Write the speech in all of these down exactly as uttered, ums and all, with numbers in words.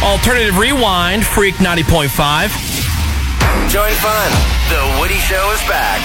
Alternative Rewind, Freak ninety point five. Join fun. The Woody Show is back.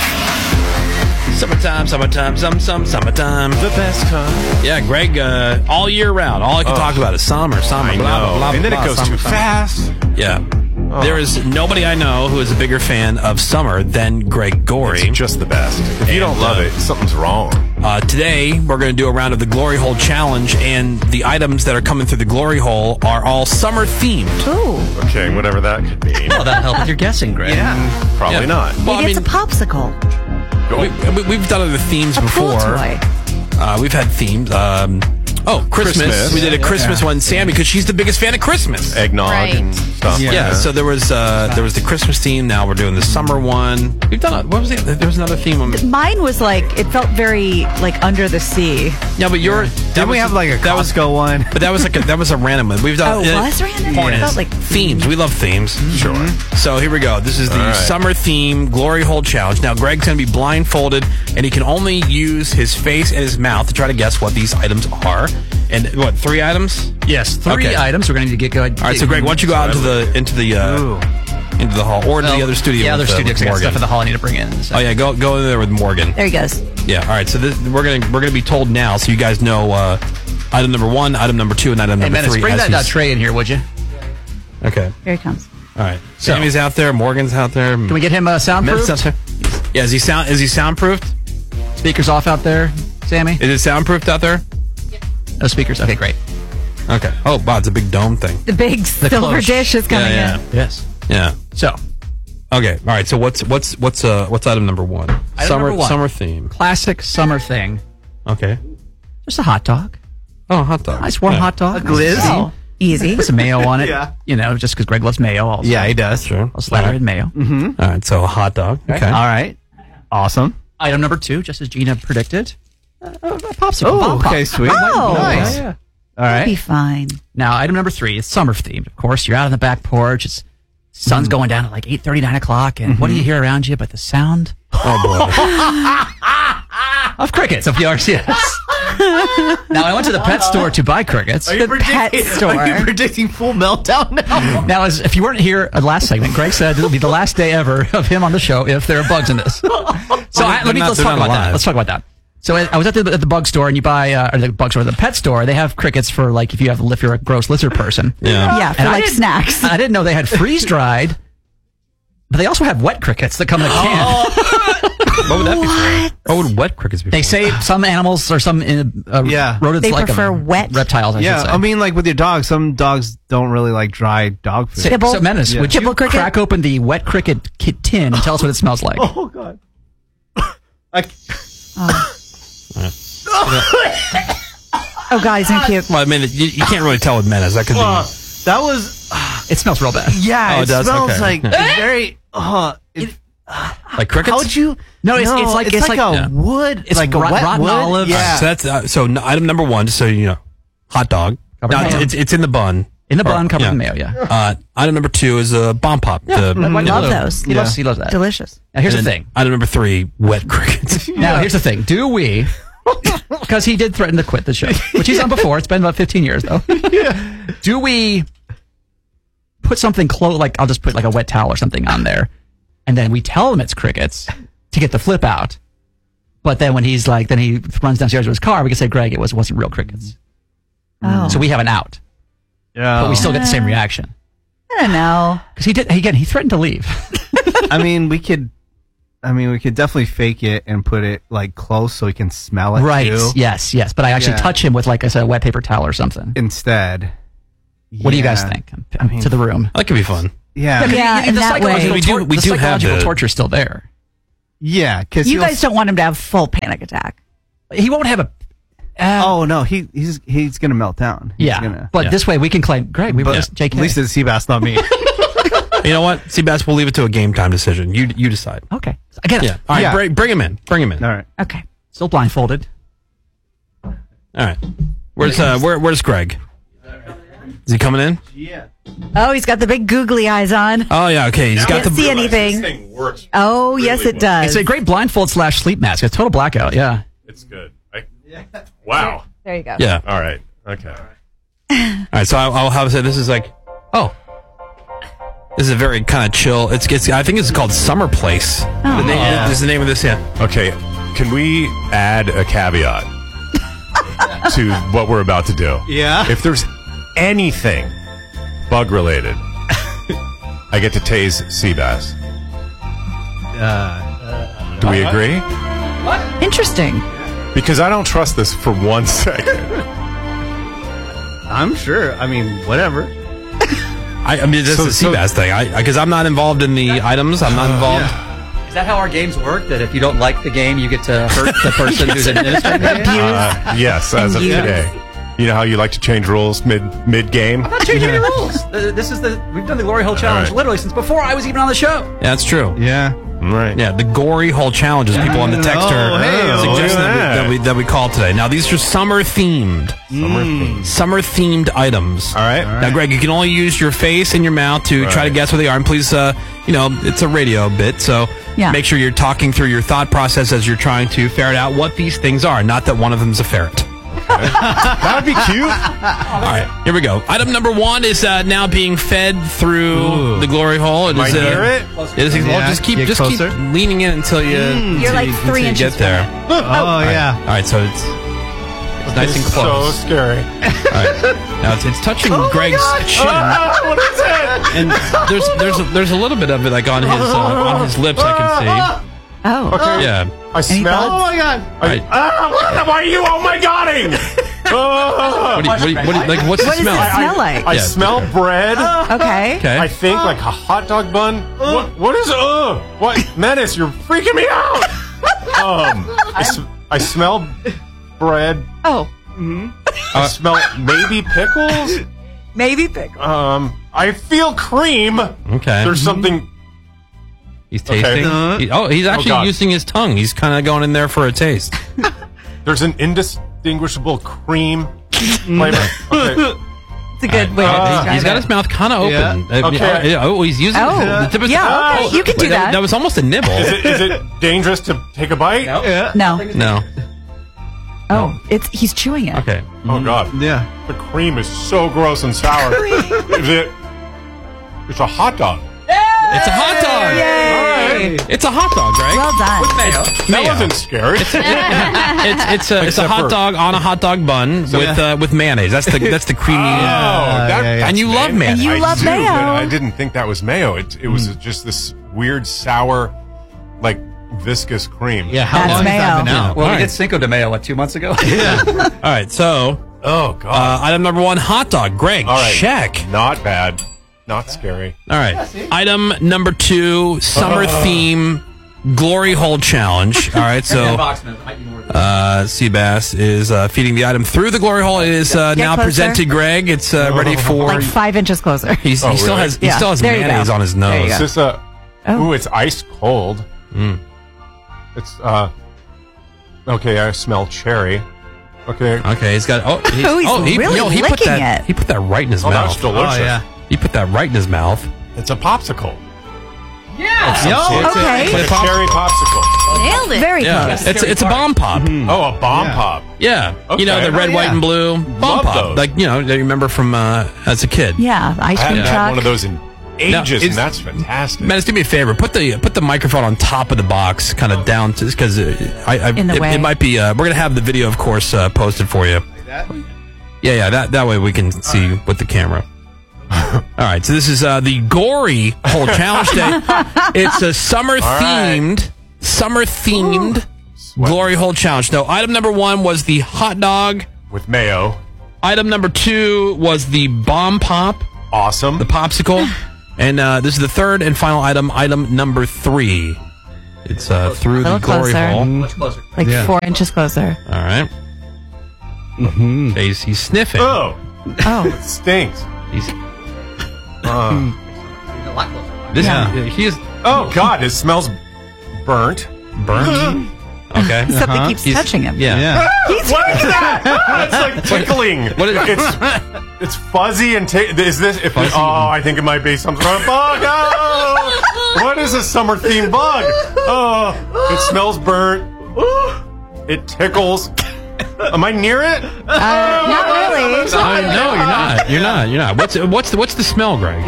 Summertime, summertime, some, some, summertime. The best time. Yeah, Greg, uh, all year round, all I can Oh. talk about is summer, summer, I blah, know. blah, blah, and then blah, it goes summer, too summer. fast. Yeah. Oh. There is nobody I know who is a bigger fan of summer than Greg Gorey. It's just the best. If you And, don't love uh, it, something's wrong. Uh, today, we're going to do a round of the Glory Hole Challenge, and the items that are coming through the Glory Hole are all summer themed. Ooh. Okay, whatever that could mean. Well, that'll help with your guessing, Greg. Yeah. Probably Yeah. not. Well, Maybe I mean, it's a popsicle. we, we, we've done other themes A pool before. toy. Uh, we've had themes. Um, oh, Christmas. Christmas. We did a Christmas one, Sammy, because she's the biggest fan of Christmas. Eggnog Right. and stuff. Yeah, so there was uh, there was the Christmas theme. Now we're doing the summer one. We've done a, what was it? There was another theme. One. Mine was like, it felt very like under the sea. Yeah, but your Didn't we have like a that was Costco one? But that was like a, that was a random one. We've done. Oh, uh, was random? Point It is, felt like themes. We love themes. Sure. So here we go. This is the All right. summer theme Glory Hole Challenge. Now Greg's going to be blindfolded, and he can only use his face and his mouth to try to guess what these items are. And what, three items? Yes, three Okay. items. We're going to need to get going. All right. So Greg, why don't you go out into the into the uh, into the hall or into the other studio? Yeah, other with, uh, studio. with 'cause I got Morgan. stuff in the hall I need to bring in. So. Oh yeah, go go in there with Morgan. There he goes. Yeah. All right. So this, we're gonna we're gonna be told now, so you guys know uh, item number one, item number two, and item Hey, number Menace, three. bring as that uh, he's- tray in here, would you? Okay. Here he comes. All right. So- Sammy's out there. Morgan's out there. Can we get him uh, soundproofed? out there. Yeah. Is he sound? Is he soundproofed? Speakers off out there, Sammy? Is it soundproofed out there? No speakers. Okay, great. Okay. Oh wow, it's a big dome thing. The big silver cloche. dish is coming Yeah, in. Yes. Yeah. So, Okay. All right. So what's what's what's uh what's item number one? summer number one. summer theme. classic summer thing. Okay. Just a hot dog. Oh, hot dog. Nice warm Yeah. hot dog. A glizzy. Oh, easy. Put some mayo on it. Yeah. You know, just because Greg loves mayo also. Yeah, he does. Sure. I'll slather it in mayo. All right. So a hot dog. Okay. All right. Awesome. Item number two, just as Gina predicted, uh, a popsicle. Oh, bomb pop. okay, sweet. Oh. Nice. Yeah, yeah. All That'd be right. fine. Now, item number three is summer themed. Of course, you're out on the back porch. It's sun's Mm-hmm. going down at like eight thirty, nine o'clock, and what do you hear around you but the sound Oh boy. of crickets, of yours, yes. Now, I went to the pet store to buy crickets. The pet store. Are you predicting full meltdown now? Now, as, if you weren't here at last segment, Greg said it'll be the last day ever of him on the show if there are bugs in this. So I, let me not- let's they're talk not about that. alive. Let's talk about that. So I I was at the, at the bug store, and you buy uh, or the bug store, the pet store. They have crickets for like if you have if you're a gross lizard person. Yeah. Yeah, for And I like didn't- snacks. I didn't know they had freeze dried, but they also have wet crickets that come in a can. What would that be for? What would wet crickets be They for? say some animals or some uh, uh, Yeah. rodents They like prefer them. wet. reptiles. I should Yeah, say. I mean, like with your dog, some dogs don't really like dry dog food. So, Dibble- so Menace, Yeah. would you Dibble cricket? crack open the wet cricket kit tin and tell us what it smells like? Oh God. I, Oh, God, he's so cute. Well, I mean, you, you can't really tell with menace. That could be. uh, that was It smells real bad. yeah. Oh, it, it does? smells Okay. like it's very. Uh, it, Like crickets? how'd you? No, it's- it's like- it's like, like- a yeah. wood. It's like a rot- wet rotten wood. olives. Yeah. So that's uh, so n- item number one. Just so you know, hot dog. Covered Now, in it's, mayo. it's it's in the bun. In the bun, Or- covered yeah. in mayo, yeah. Uh, item number two is a bomb pop. the, Why Love not? those. He loves, he loves that. Delicious. Now, here's and the then thing. Item number three, wet crickets. Now, here's the thing. Do we, because he did threaten to quit the show, which he's done before. It's been about fifteen years, though. Do we put something close, like I'll just put like a wet towel or something on there, and then we tell him it's crickets to get the flip out. But then when he's like, then he runs downstairs to his car, we can say, Greg, it was, wasn't real crickets. Oh. So we have an out, Yeah. but we still get the same reaction. I don't know. Because he did, again, he threatened to leave. I mean, we could. I mean, we could definitely fake it and put it like close so we can smell it Right. too. Yes, yes. But I actually Yeah. touch him with, like I said, a wet paper towel or something. Instead. What do you guys Yeah. think? I mean, to the room. That could be fun. Yeah. I mean, Yeah, the in that psychological way. We do- tor- we the do have psychological the- torture is still there. Yeah, because You guys don't want him to have full panic attack. He won't have a. Uh, Oh no, he he's he's gonna melt down. He's yeah, gonna, but yeah. this way we can claim, Greg, we were but just J K. at least it's Seabass, not me. You know what? Seabass, we'll leave it to a game time decision. You you decide. Okay, again, Yeah. All right. Yeah. Bring, bring him in. Bring him in. All right. Okay. still blindfolded. All right. Where's uh where where's Greg? Is he coming in? Oh, he's got the big googly eyes on. Oh yeah. Okay. He's got Can't the. see anything. This thing works. Oh, yes, it does. It's a great blindfold slash sleep mask. It's a total blackout. Yeah. It's good. I, wow. There you go. Yeah. All right. Okay. All right. So I'll, I'll have to say this is like Oh. This is a very kind of chill. It's, it's I think it's called Summer Place. Oh. The name, Yeah. This is the name of this, yeah. Okay, can we add a caveat to what we're about to do? Yeah. If there's anything bug related, I get to tase Seabass. Uh, Do we agree? Interesting. Because I don't trust this for one second. I'm sure. I mean, whatever. I, I mean, this So- is a so- Seabass thing. I Because I'm not involved in the items. I'm not involved. Is that how our games work? That if you don't like the game, you get to hurt the person who's administering the game? Uh, yes, as of Abuse. today. You know how you like to change rules mid mid game? I'm not changing any rules. Uh, This is the we've done the Glory Hole Challenge right. literally since before I was even on the show. Yeah, that's true. Yeah. Right. Yeah, the gory hole challenges people on the text are Oh, hey, suggesting look at that, we, that, we, that we call today. Now, these are summer themed. Summer theme. Summer themed items. All right. Now, Greg, you can only use your face and your mouth to try to Right. guess what they are. And please, uh, you know, it's a radio bit, so Yeah. make sure you're talking through your thought process as you're trying to ferret out what these things are. Not that one of them's a ferret. That would be cute. All right, here we go. Item number one is uh, now being fed through Ooh. the glory hole. It Might is, uh, hear it? It is, well, Yeah, just keep get just keep closer. leaning in until you until You're like you- three until you inches get there. Oh, yeah. All right, so it's, it's nice and So close. scary. All right. Now it's, it's touching Oh Greg's chin, Ah, what is it? and there's there's a, there's a little bit of it like on his uh, on his lips. I can Oh. Okay. see. Yeah. I smell. Oh, my God. I, Right. ah, what, why are you oh my godding? Ah. What do you, what do you, what do you, like? What's What the does smell? it smell like? I Yeah. smell bread. Okay. Okay. I think like a hot dog bun. What, what is uh? What Menace? You're freaking me out. Um, I, s- I smell bread. Oh. I smell maybe pickles. Maybe pickle. Um, I feel cream. Okay. There's something. He's Okay. tasting. Uh, He- oh, he's actually God. using his tongue. He's kind of going in there for a taste. There's an indistinguishable cream flavor. Okay. It's a good way to Uh, describe He's got it. his mouth kind of Yeah. open. Uh, Okay. yeah, Oh, he's using Oh. the tip of his- Yeah, okay. Oh, You can do wait, that. That was almost a nibble. Is it, is it dangerous to take a bite? Yeah. No. No. Oh, it's he's chewing it. Okay. Oh God. Yeah. The cream is so gross and sour. Is it? It's a hot dog. It's a hot dog. Yay! It's a hot dog, Greg. Well done. That Mayo. wasn't scary. It's it's a it's a Except hot for- dog on a hot dog bun with uh, with mayonnaise. That's the that's the creamy. Oh, that, yeah, yeah. And you love mayonnaise. And you I love do, mayo. but I didn't think that was mayo. It it was just this weird sour, like viscous cream. Yeah, how That's long has that mayo. been out? Well, All we right. did Cinco de Mayo, what, two months ago? All right, so Oh uh, God. item number one, hot dog. Greg, All right. check. Not bad. Not scary. All right, item number two, summer theme glory hole challenge. All right, so uh, Seabass is uh, feeding the item through the glory hole. It is uh, Get now closer. presented. Greg, it's uh, ready for. Like five inches closer. He's, Oh, he still really? has he Yeah, still has there you mayonnaise go. on his There you nose. Is this a? Oh. Ooh, it's ice cold. It's uh. Okay, I smell cherry. Okay. Okay, he's got. Oh, he's, Oh, he's oh, he, really no, he put licking that. it. He put that right in his Oh, mouth. that's delicious. Oh, yeah. He put that right in his mouth. It's a popsicle. Yeah. It's Okay. It's like a Pop- cherry popsicle. Nailed it. Very Yeah, close. it's it's a bomb pop. Oh, a bomb Yeah. pop. Yeah, you know Okay. the red, Oh, white, yeah. and blue bomb Love pop. those. Like you know, that you remember from uh, as a kid. Yeah, ice I cream haven't truck. had one of those in ages, it's- and that's fantastic. Man, just do me a favor. Put the put the microphone on top of the box, kind of down, because uh, I, I In the it, way. it might be. Uh, we're gonna have the video, of course, uh, posted for you. Yeah, yeah. That that way we can see with the camera. All right. So this is uh, the gory hole challenge day. It's a summer themed, summer themed glory hole challenge. No, item number one was the hot dog. With mayo. Item number two was the bomb pop, Awesome. the popsicle, and uh, this is the third and final item. Item number three. It's uh, through the little glory closer. hole. Much closer. like Yeah. four inches closer. All right. Okay, he's, he's sniffing. Oh, Oh, it stinks. He's, Uh, A lot closer. this Yeah. he is oh God, it smells burnt. burnt. Okay. something keeps He's- touching him. Yeah. Yeah. What is that? Ah, it's like tickling. What is- it's it's fuzzy and ta- is this? If Fuzzy oh, I think it might be some sort of bug. Oh, what is a summer themed bug? Oh, it smells burnt. It tickles. Am I near it? Uh, not really. Uh, no, you're not. You're not. You're not. What's what's the what's the smell, Greg?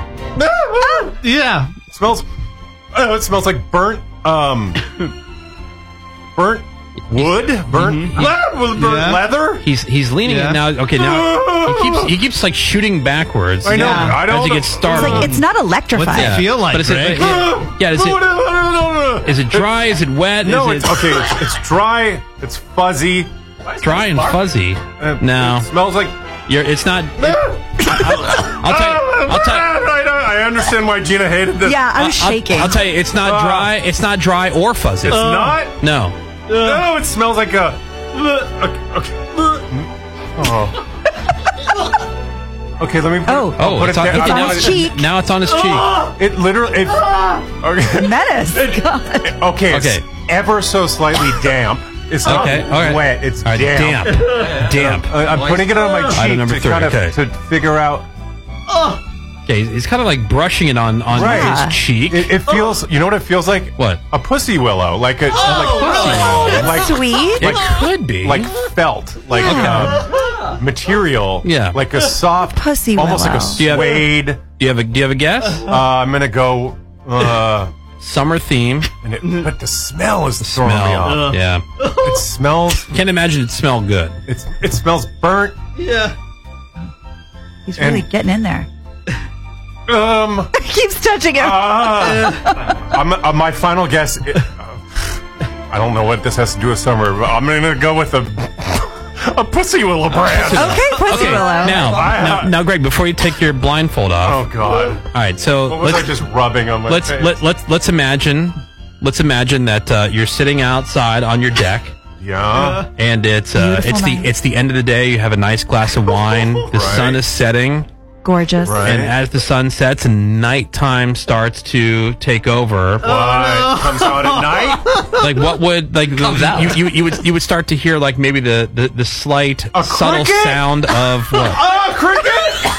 Yeah. It smells. Oh, it smells like burnt. Um, burnt wood. Burnt, Mm-hmm. le- burnt Yeah. leather. He's he's leaning Yeah. it now. Okay, now he keeps he keeps like shooting backwards. I know. Yeah. I As don't he know. gets It's startled. like it's not electrifying. What's it feel like, But is it, Greg? yeah, yeah, is it is it dry? Is it wet? No, is it's it okay. It's, it's dry. It's fuzzy. dry and fuzzy? Uh, No, It smells like. you're. It's not. I'll tell you. I'll tell you. I, know- I understand why Gina hated this. Yeah, I'm I'll- shaking. I'll tell you, it's not dry. It's not dry or fuzzy. It's not. No. No, it smells like a. Okay. Oh. Okay, let me. Put, Oh. Oh, put it's it on, down. okay, on now, his cheek. now it's on his cheek. It literally. It, okay. Menace. God. Okay. It's Okay. ever so slightly damp. It's not Okay, all right. wet. It's All right, damp. damp. Damp. Uh, I'm putting it on my cheek Item number to three, kind of okay. to figure out. Okay, he's- he's kind of like brushing it on on Right. his cheek. It, it feels. You know what it feels like? What? A pussy willow, like a Oh, like like Sweet. It could be. like felt, like um, material. Yeah. like a soft Pussy almost like a willow. Do you have- suede. do you have a do you have a guess? Uh, I'm gonna go. Uh, Summer theme. and it, but the smell is throwing me off. Smell. Yeah. It smells. Can't imagine it smelled good. It's it smells burnt. He's really And- getting in there. Um. Keeps touching him. Uh, I'm, uh, my final guess. uh, I don't know what this has to do with summer, but I'm gonna go with a a pussy willow brand. okay, pussy Okay, willow. now, I- now, now, Greg, before you take your blindfold off, Oh God! all right. So What was let's I just rubbing on my let's face? let, let's let's imagine let's imagine that uh, you're sitting outside on your deck. yeah. And it's uh, Beautiful it's the night. it's the end of the day. You have a nice glass of wine. The Right. sun is setting, Gorgeous. Right. and as the sun sets and nighttime starts to take over, What comes out at night? like what would like the, out. you, you you would you would start to hear like maybe the the, the slight A subtle cricket? sound of what A cricket!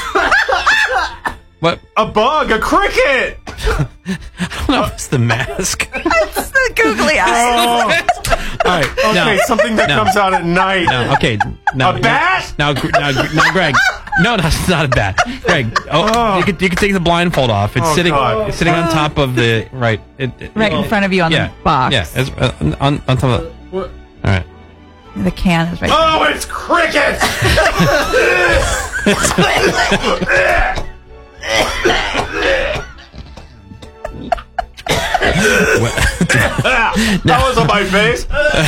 what A bug! A cricket! I don't know if it's the mask. It's the googly eyes. All right, Okay, now, something that no. comes out at night. now, okay, now, A bat? Now, now, now, now, Greg. No, no, it's not a bat. Greg, oh, you could you could take the blindfold off. It's Oh, sitting God. it's sitting on top of the right. It, it- Right in front of you on yeah, the box. Yeah, it's, uh, on on top of. The, all right. The can is right Oh, it's crickets! That was on my face.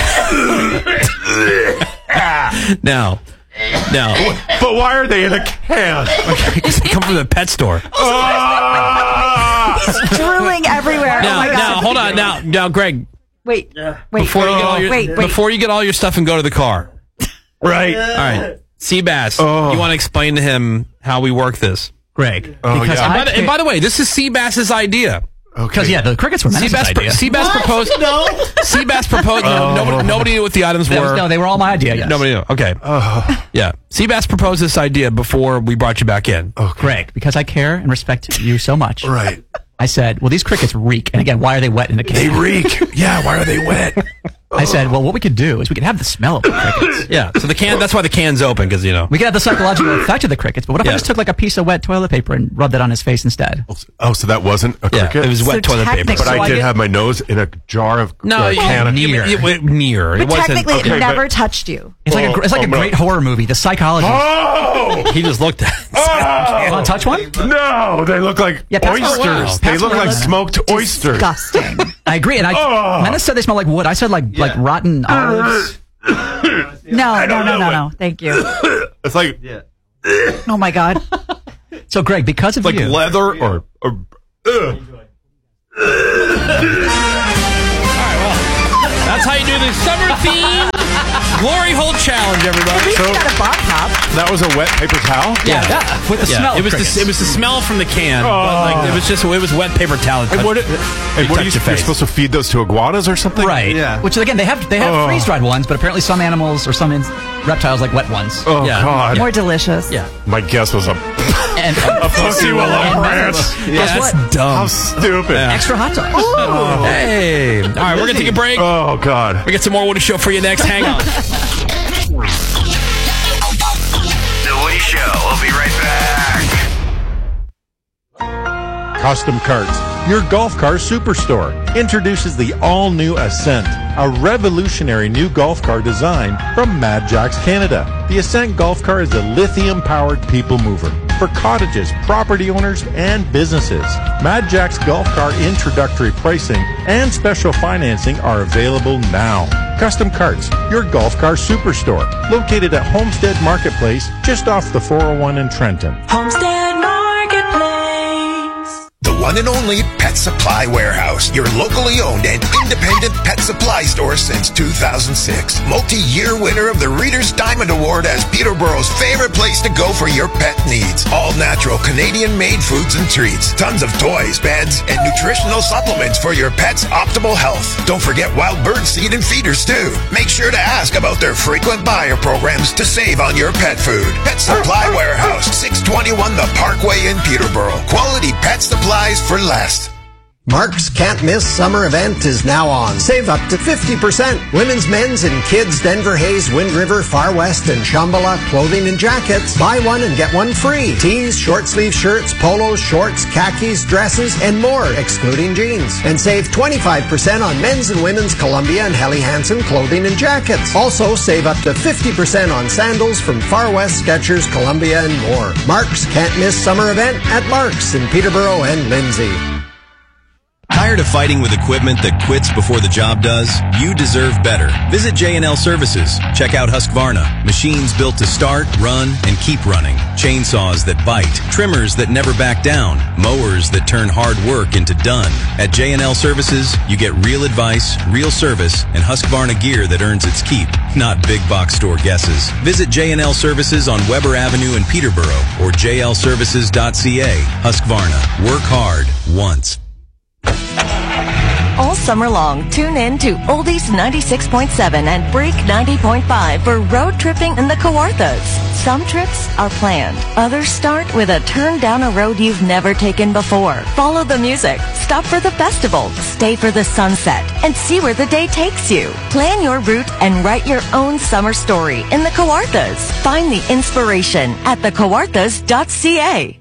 Now, now, But why are they in a can? because they come from the pet store. Ah! there. Drooling everywhere. Now, oh my God. now, hold on. Now, now, Greg, Wait. Wait. before you get all your Wait, wait. before you get all your stuff and go to the car. Right. All right, Seabass, Oh. you want to explain to him how we work this? Greg. Oh, because yeah. And I by, the, and by the way, this is Seabass's idea. Because yeah, the crickets were Menace's Seabass, pro- idea. Seabass proposed. No, Seabass proposed. nobody, nobody knew what the items That was- were. no, they were all my idea. Yes. Nobody knew. Okay. Yeah. Seabass proposed this idea before we brought you back in. Greg, because I care and respect you so much. Right. I said, well, these crickets reek. And again, why are they wet in a can? reek. Yeah, why are they wet? I said, well, what we could do is we could have the smell of the crickets. Yeah. So the can. That's why the can's open because you know. We could have the psychological effect of the crickets. But what if Yeah. I just took like a piece of wet toilet paper and rubbed it on his face instead? Oh, so that wasn't a Yeah. cricket? It was wet So toilet paper. technically- But So I I did get- have my nose in a jar of No, uh, you- can of near. It, it, near. But It wasn't. technically, okay, it never but- touched you. It's like a, gr- it's like Oh, a no. great horror movie. The psychologist. Oh! He just looked at. It. Oh! Want to touch one? No, they look like Yeah, pass me- oysters. wow. They Pass look me like one. smoked oysters. Disgusting. I agree. And I, Oh. Menace said they smell like wood. I said like like rotten olives. No, no, no, know no, it. no. Thank you. It's like Oh my God. So, Greg, because of like you, leather or. or ugh. That's how you do the summer theme glory hole challenge, At everybody. least So- you got a bar top. That was a wet paper towel? Yeah. yeah, with the Yeah, smell. it of was crickets. the, it was the smell from the can. But like, it was just it was wet paper towel. And what, and what are you, touched your you're face. supposed to feed those to iguanas or something? Right. Yeah. Which again, they have they have Oh. freeze dried ones, but apparently some animals or some in- reptiles like wet ones. Oh, Yeah. God. More delicious. Yeah. My guess was a, And a pussy willow and branch. Yeah, Guess that's what? dumb. How stupid. extra hot dogs. Hey. All right, we're gonna take a break. Oh, God. We get some more Woody Show for you next. Hang on. The Woody Show will be right back. Custom Carts, your golf car superstore, introduces the all-new Ascent, a revolutionary new golf car design from Mad Jacks Canada. The Ascent golf car is a lithium-powered people mover for cottages, property owners, and businesses. Mad Jacks golf car introductory pricing and special financing are available now. Custom Carts, your golf car superstore, located at Homestead Marketplace, just off the four oh one in Trenton. Homestead Marketplace. The one and only Pet Supply Warehouse, your locally owned and independent pet supply store since two thousand six. Multi-year winner of the Reader's Diamond Award as Peterborough's favorite place to go for your pet needs. All natural Canadian-made foods and treats. Tons of toys, beds, and nutritional supplements for your pet's optimal health. Don't forget wild bird seed and feeders too. Make sure to ask about their frequent buyer programs to save on your pet food. Pet Supply Warehouse, six twenty-one The Parkway in Peterborough. Quality pet supplies for less. Mark's Can't Miss Summer Event is now on. Save up to fifty percent. Women's, men's, and kids' Denver Hayes, Wind River, Far West, and Shambhala clothing and jackets. Buy one and get one free. Tees, short sleeve shirts, polos, shorts, khakis, dresses, and more, excluding jeans. And save twenty-five percent on men's and women's Columbia and Helly Hansen clothing and jackets. Also, save up to fifty percent on sandals from Far West, Skechers, Columbia, and more. Mark's Can't Miss Summer Event at Mark's in Peterborough and Lindsay. Tired of fighting with equipment that quits before the job does? You deserve better. Visit J and L Services. Check out Husqvarna. Machines built to start, run, and keep running. Chainsaws that bite. Trimmers that never back down. Mowers that turn hard work into done. At J and L Services, you get real advice, real service, and Husqvarna gear that earns its keep, not big box store guesses. Visit J and L Services on Weber Avenue in Peterborough or j l services dot c a. Husqvarna. Work hard once. All summer long, tune in to Oldies ninety-six point seven and Break ninety point five for road tripping in the Kawarthas. Some trips are planned. Others start with a turn down a road you've never taken before. Follow the music, stop for the festival, stay for the sunset, and see where the day takes you. Plan your route and write your own summer story in the Kawarthas. Find the inspiration at the kawarthas dot c a.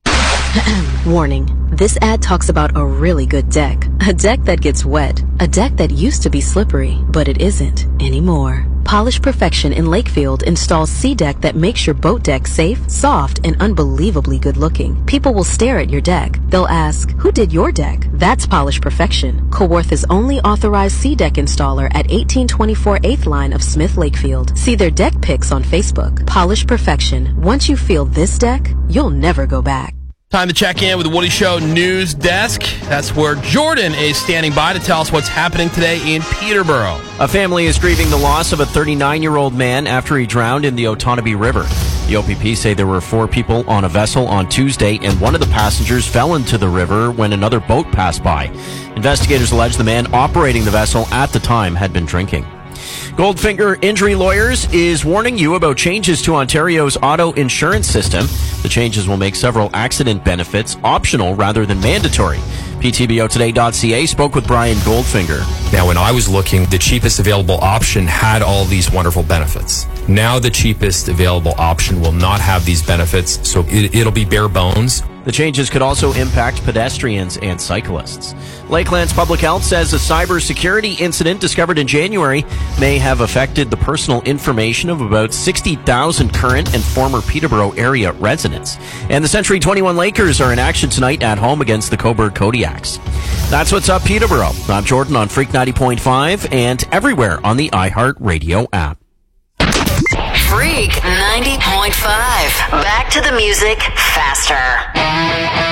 Warning. This ad talks about a really good deck. A deck that gets wet. A deck that used to be slippery, but it isn't anymore. Polish Perfection in Lakefield installs SeaDeck that makes your boat deck safe, soft, and unbelievably good looking. People will stare at your deck. They'll ask, who did your deck? That's Polish Perfection, Kawarth's only authorized SeaDeck installer at eighteen twenty-four eighth Line of Smith Lakefield. See their deck pics on Facebook. Polish Perfection. Once you feel this deck, you'll never go back. Time to check in with the Woody Show News Desk. That's where Jordan is standing by to tell us what's happening today in Peterborough. A family is grieving the loss of a thirty-nine-year-old man after he drowned in the Otonabee River. The O P P say there were four people on a vessel on Tuesday, and one of the passengers fell into the river when another boat passed by. Investigators allege the man operating the vessel at the time had been drinking. Goldfinger Injury Lawyers is warning you about changes to Ontario's auto insurance system. The changes will make several accident benefits optional rather than mandatory. P T B O today dot c a spoke with Brian Goldfinger. Now, when I was looking, the cheapest available option had all these wonderful benefits. Now the cheapest available option will not have these benefits, so it, it'll be bare bones. The changes could also impact pedestrians and cyclists. Lakelands Public Health says a cybersecurity incident discovered in January may have affected the personal information of about sixty thousand current and former Peterborough area residents. And the Century twenty-one Lakers are in action tonight at home against the Coburg Kodiaks. That's what's up, Peterborough. I'm Jordan on Freak ninety point five and everywhere on the iHeartRadio app. Freak ninety point five. Back to the music faster.